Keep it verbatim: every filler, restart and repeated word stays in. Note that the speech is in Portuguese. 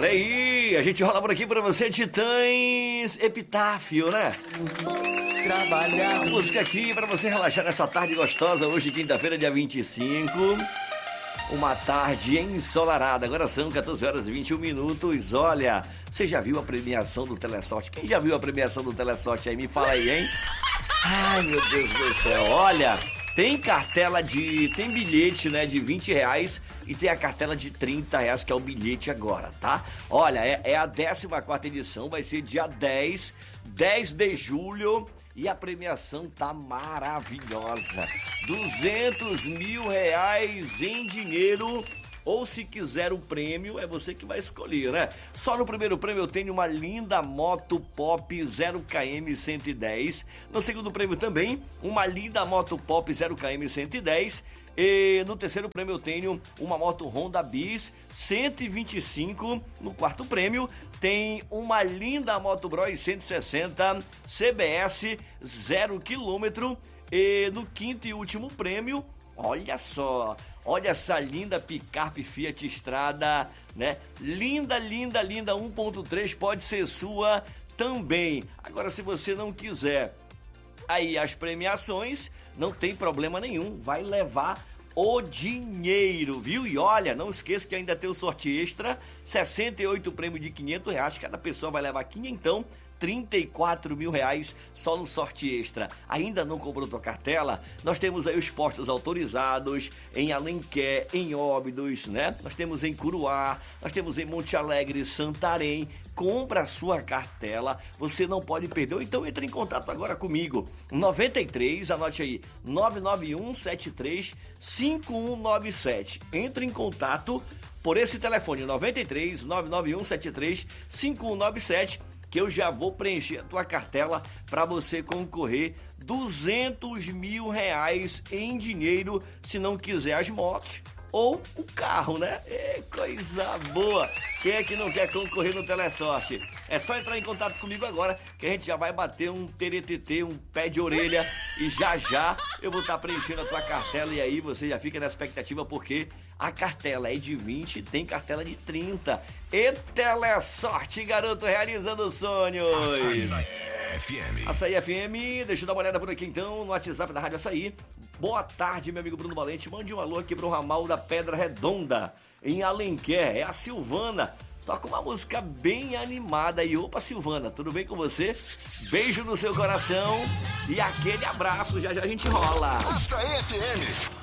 Olha aí, a gente rola por aqui pra você, Titãs, Epitáfio, né? Trabalhar. Música aqui pra você relaxar nessa tarde gostosa, hoje quinta-feira, dia vinte e cinco. Uma tarde ensolarada, agora são quatorze horas e vinte e um minutos. Olha, você já viu a premiação do Telesorte? Quem já viu a premiação do Telesorte aí? Me fala aí, hein? Ai, meu Deus do céu, olha... Tem cartela de... Tem bilhete, né, de vinte reais e tem a cartela de trinta reais, que é o bilhete agora, tá? Olha, é, é a décima quarta edição, vai ser dia dez, dez de julho e a premiação tá maravilhosa. duzentos mil reais em dinheiro... Ou se quiser o prêmio, é você que vai escolher, né? Só no primeiro prêmio eu tenho uma linda moto Pop zero quilômetro cento e dez. No segundo prêmio também, uma linda moto Pop zero quilômetro cento e dez. E no terceiro prêmio eu tenho uma moto Honda Bis cento e vinte e cinco. No quarto prêmio tem uma linda moto Bros cento e sessenta C B S zero quilômetro. E no quinto e último prêmio, olha só... Olha essa linda picape Fiat Strada, né? Linda, linda, linda, um ponto três, pode ser sua também. Agora, se você não quiser aí as premiações, não tem problema nenhum, vai levar o dinheiro, viu? E olha, não esqueça que ainda tem o sorte extra, sessenta e oito prêmios de quinhentos reais, cada pessoa vai levar quinhentão, trinta e quatro mil reais só no sorte extra. Ainda não comprou tua cartela? Nós temos aí os postos autorizados em Alenquer, em Óbidos, né? Nós temos em Curuá, nós temos em Monte Alegre, Santarém. Compra a sua cartela, você não pode perder. Ou então entre em contato agora comigo, noventa e três, anote aí, nove nove um sete três cinco um nove sete. Entre em contato por esse telefone, noventa e três, nove nove um sete três cinco um nove sete, que eu já vou preencher a tua cartela para você concorrer duzentos mil reais em dinheiro, se não quiser as motos ou o carro, né? É coisa boa! Quem é que não quer concorrer no Telesorte? É só entrar em contato comigo agora, que a gente já vai bater um teretetê, um pé de orelha, e já já eu vou estar preenchendo a tua cartela, e aí você já fica na expectativa, porque a cartela é de vinte, tem cartela de trinta. E Telesorte, garoto, realizando sonhos! Açaí F M. Açaí F M, deixa eu dar uma olhada por aqui então, no WhatsApp da Rádio Açaí. Boa tarde, meu amigo Bruno Valente, mande um alô aqui pro ramal da Pedra Redonda, em Alenquer, é a Silvana. Toca uma música bem animada aí. Opa, Silvana, tudo bem com você? Beijo no seu coração e aquele abraço, já já a gente rola. Açaí F M.